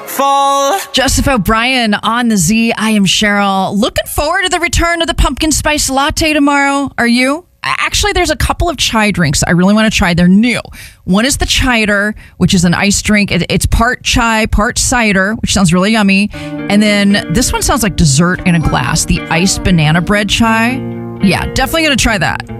fall. Joseph O'Brien on the Z. I am Cheryl. Looking forward to the return of the pumpkin spice latte tomorrow. Are you? Actually, there's a couple of chai drinks I really want to try. They're new. One is the Chider, which is an iced drink. It's part chai, part cider, which sounds really yummy. And then this one sounds like dessert in a glass. The iced banana bread chai. Yeah, definitely going to try that.